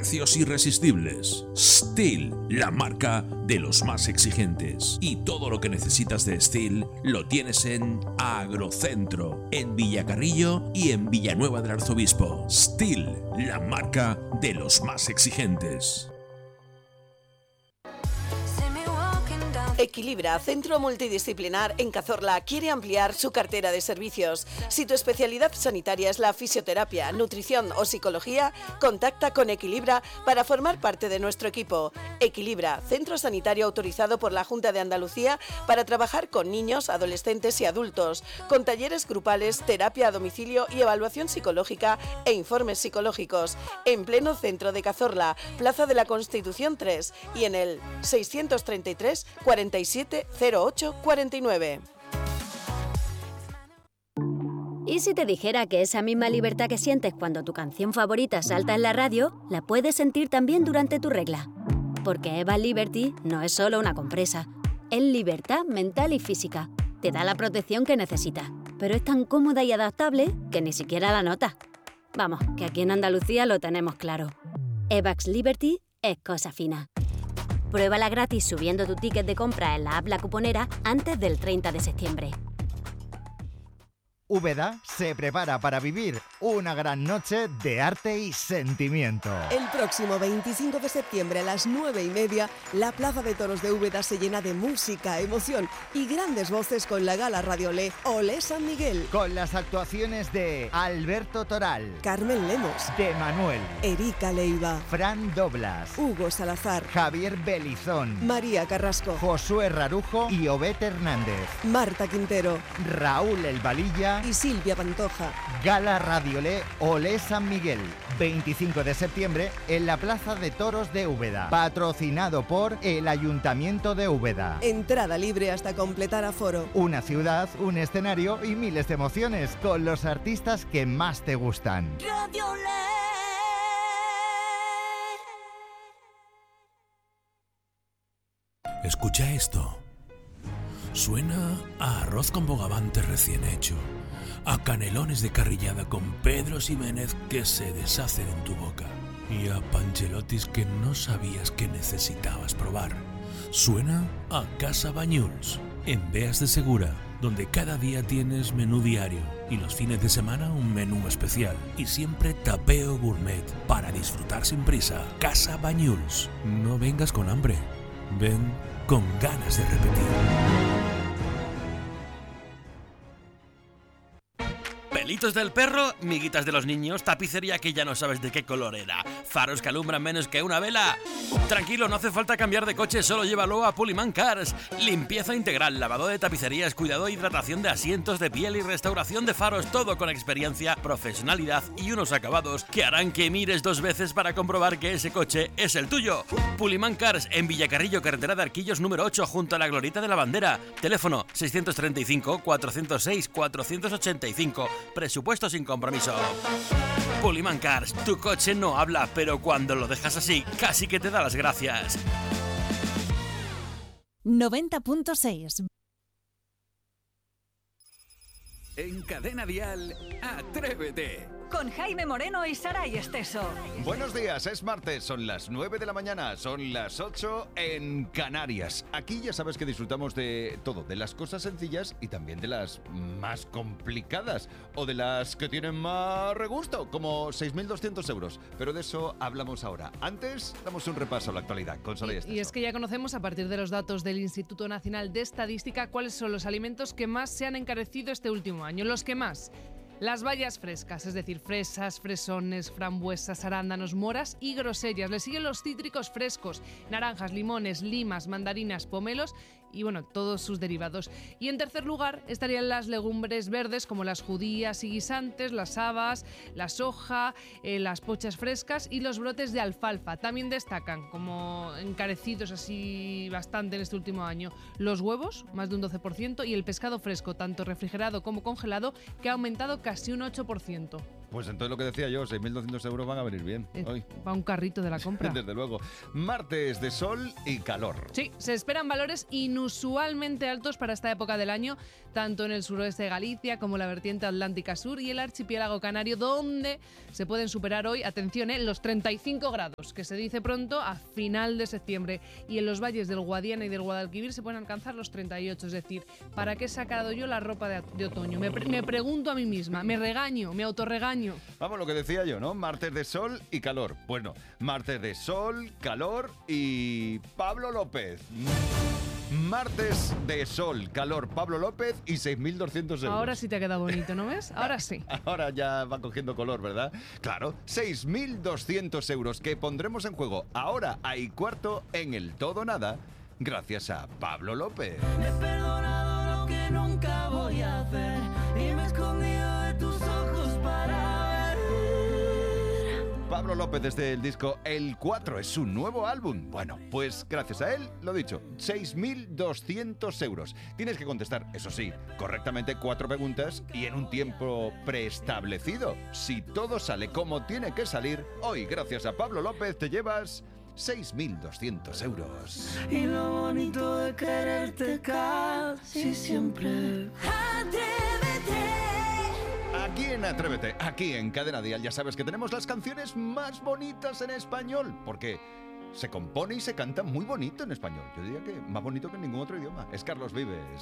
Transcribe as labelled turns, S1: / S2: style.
S1: precios irresistibles. Stihl, la marca de los más exigentes. Y todo lo que necesitas de Stihl lo tienes en Agrocentro, en Villacarrillo y en Villanueva del Arzobispo. Stihl, la marca de los más exigentes.
S2: Equilibra, centro multidisciplinar en Cazorla, quiere ampliar su cartera de servicios. Si tu especialidad sanitaria es la fisioterapia, nutrición o psicología, contacta con Equilibra para formar parte de nuestro equipo. Equilibra, centro sanitario autorizado por la Junta de Andalucía para trabajar con niños, adolescentes y adultos, con talleres grupales, terapia a domicilio y evaluación psicológica e informes psicológicos. En pleno centro de Cazorla, Plaza de la Constitución 3 y en el 633 47 08 49.
S3: ¿Y si te dijera que esa misma libertad que sientes cuando tu canción favorita salta en la radio, la puedes sentir también durante tu regla? Porque Eva Liberty no es solo una compresa, es libertad mental y física. Te da la protección que necesitas, pero es tan cómoda y adaptable que ni siquiera la notas. Vamos, que aquí en Andalucía lo tenemos claro. Evax Liberty es cosa fina. Pruébala gratis subiendo tu ticket de compra en la app La Cuponera antes del 30 de septiembre.
S4: Úbeda se prepara para vivir una gran noche de arte y sentimiento.
S5: El próximo 25 de septiembre a las 9:30, la Plaza de Toros de Úbeda se llena de música, emoción y grandes voces con la gala Radiolé Olé San Miguel.
S4: Con las actuaciones de Alberto Toral,
S5: Carmen Lemos,
S4: de Manuel,
S5: Erika Leiva,
S4: Fran Doblas,
S5: Hugo Salazar,
S4: Javier Belizón,
S5: María Carrasco,
S4: Josué Rarujo y Obed Hernández,
S5: Marta Quintero,
S4: Raúl El Valilla
S5: y Silvia Pantoja.
S4: Gala Radiolé Olé San Miguel, 25 de septiembre en la Plaza de Toros de Úbeda. Patrocinado por el Ayuntamiento de Úbeda.
S5: Entrada libre hasta completar aforo.
S4: Una ciudad, un escenario y miles de emociones con los artistas que más te gustan.
S5: Radiolé.
S1: Escucha esto. Suena a arroz con bogavante recién hecho, a canelones de carrillada con Pedro Ximénez que se deshacen en tu boca y a panchelotis que no sabías que necesitabas probar. Suena a Casa Bañuls, en Beas de Segura, donde cada día tienes menú diario y los fines de semana un menú especial y siempre tapeo gourmet para disfrutar sin prisa. Casa Bañuls. No vengas con hambre, ven con ganas de repetir.
S6: Pelitos del perro, miguitas de los niños, tapicería que ya no sabes de qué color era, faros que alumbran menos que una vela. Tranquilo, no hace falta cambiar de coche, solo llévalo a Pullman Cars. Limpieza integral, lavado de tapicerías, cuidado e hidratación de asientos de piel y restauración de faros, todo con experiencia, profesionalidad y unos acabados que harán que mires dos veces para comprobar que ese coche es el tuyo. Pullman Cars en Villacarrillo, carretera de Arquillos número 8, junto a la Glorieta de la Bandera. Teléfono 635 406 485. Presupuesto sin compromiso. Pullman Cars, tu coche no habla, pero cuando lo dejas así, casi que te da las gracias.
S7: 90.6.
S8: En Cadena Dial, Atrévete.
S7: Con Jaime Moreno y Saray Esteso.
S9: Buenos días, es martes, son las 9 de la mañana, son las 8 en Canarias. Aquí ya sabes que disfrutamos de todo, de las cosas sencillas y también de las más complicadas o de las que tienen más regusto, como 6.200 euros. Pero de eso hablamos ahora. Antes, damos un repaso a la actualidad con Saray Esteso.
S10: Y es que ya conocemos, a partir de los datos del Instituto Nacional de Estadística, cuáles son los alimentos que más se han encarecido este último año. Los que más. Las bayas frescas, es decir, fresas, fresones, frambuesas, arándanos, moras y grosellas. Le siguen los cítricos frescos, naranjas, limones, limas, mandarinas, pomelos y bueno, todos sus derivados. Y en tercer lugar estarían las legumbres verdes como las judías y guisantes, las habas, la soja, las pochas frescas y los brotes de alfalfa. También destacan como encarecidos así bastante en este último año los huevos, más de un 12%, y el pescado fresco, tanto refrigerado como congelado, que ha aumentado casi un 8%.
S9: Pues entonces lo que decía yo, 6.200 euros van a venir bien hoy.
S10: Va un carrito de la compra.
S9: Desde luego. Martes de sol y calor.
S10: Sí, se esperan valores inusualmente altos para esta época del año, tanto en el suroeste de Galicia como la vertiente atlántica sur y el archipiélago canario, donde se pueden superar hoy, atención, los 35 grados, que se dice pronto a final de septiembre. Y en los valles del Guadiana y del Guadalquivir se pueden alcanzar los 38, es decir, ¿para qué he sacado yo la ropa de otoño? Me pregunto a mí misma, me regaño, me autorregaño.
S9: Vamos, lo que decía yo, ¿no? Martes de sol y calor. Bueno, martes de sol, calor y Pablo López. Martes de sol, calor, Pablo López y 6.200 euros.
S10: Ahora sí te ha quedado bonito, ¿no ves? Ahora sí.
S9: Ahora ya va cogiendo color, ¿verdad? Claro, 6.200 euros que pondremos en juego ahora y cuarto en el Todo Nada, gracias a Pablo López.
S11: Me he perdonado lo que nunca voy a hacer y me he escondido de tus ojos para ver.
S9: Pablo López desde el disco El 4 es su nuevo álbum. Bueno, pues gracias a él, lo dicho, 6.200 euros. Tienes que contestar, eso sí, correctamente 4 preguntas y en un tiempo preestablecido. Si todo sale como tiene que salir, hoy gracias a Pablo López te llevas 6.200 euros.
S11: Y lo bonito de quererte casi siempre.
S9: Aquí en Atrévete, aquí en Cadena Dial, ya sabes que tenemos las canciones más bonitas en español, porque se compone y se canta muy bonito en español. Yo diría que más bonito que en ningún otro idioma. Es Carlos Vives.